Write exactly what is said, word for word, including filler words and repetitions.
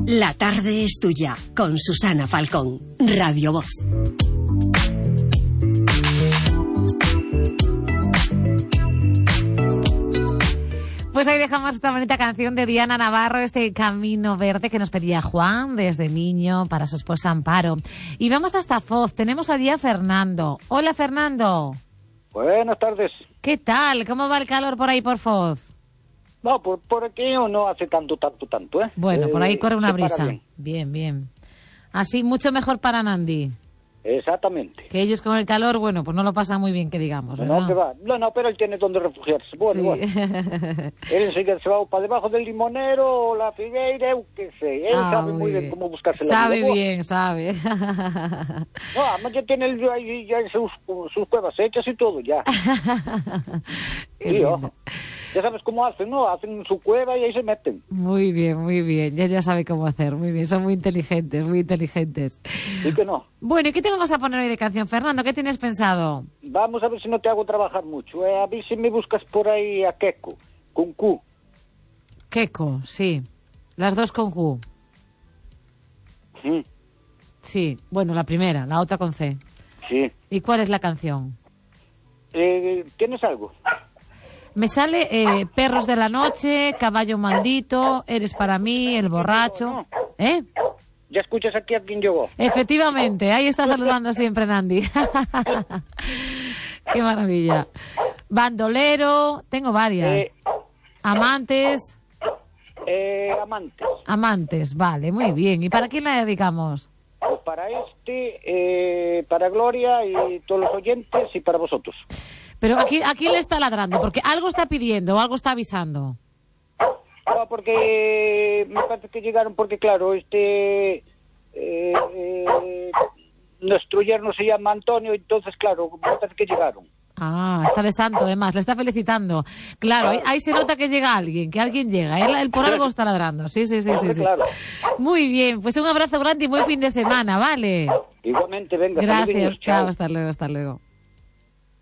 La tarde es tuya, con Susana Falcón, Radio Voz. Pues ahí dejamos esta bonita canción de Diana Navarro, este Camino Verde que nos pedía Juan desde Miño para su esposa Amparo. Y vamos hasta Foz, tenemos allí a Fernando. Hola, Fernando. Buenas tardes. ¿Qué tal? ¿Cómo va el calor por ahí por Foz? No, por, por aquí no hace tanto, tanto, tanto, ¿eh? Bueno, por ahí corre una brisa. Bien. bien, bien. Así, mucho mejor para Nandi. Exactamente. Que ellos con el calor, bueno, pues no lo pasan muy bien, que digamos, ¿verdad? No, que va. No, no, pero él tiene donde refugiarse. Bueno, sí. bueno. Él enseguida se va para debajo del limonero o la figueira, eu que sé. Él ah, sabe muy bien, bien cómo buscarse sabe la vida. Sabe bien, sabe. No, además ya tiene el, ahí, ya sus, sus cuevas hechas y todo, ya. Sí, ojo. Ya sabes cómo hacen, ¿no? Hacen su cueva y ahí se meten. Muy bien, muy bien. Ya ya sabe cómo hacer. Muy bien, son muy inteligentes, muy inteligentes. Sí que no. Bueno, ¿y qué te vamos a poner hoy de canción, Fernando? ¿Qué tienes pensado? Vamos a ver si no te hago trabajar mucho. Eh. A ver si me buscas por ahí a Keko, con Q. Keko, sí. Las dos con Q. Mm. Sí, bueno, la primera, la otra con C. Sí. ¿Y cuál es la canción? Eh, ¿Tienes algo? Me sale eh, Perros de la Noche, Caballo Maldito, Eres para mí, El Borracho. ¿Eh? ¿Ya escuchas aquí a quien llegó? Efectivamente, ahí está saludando siempre Nandi. Qué maravilla. Bandolero, tengo varias. Eh, Amantes. Eh, amantes. Amantes, vale, muy bien. ¿Y para quién la dedicamos? Pues para este, eh, para Gloria y todos los oyentes y para vosotros. Pero ¿a quién, ¿a quién le está ladrando? Porque algo está pidiendo o algo está avisando. No, porque me parece que llegaron, porque claro, este... Eh, eh, nuestro yerno se llama Antonio, entonces claro, me parece que llegaron. Ah, está de santo además, le está felicitando. Claro, ahí, ahí se nota que llega alguien, que alguien llega. Él, él por algo está ladrando. Sí, sí, sí, sí, sí. Claro. Muy bien, pues un abrazo grande y buen fin de semana, ¿vale? Igualmente, venga. Gracias, chao, hasta luego, hasta luego.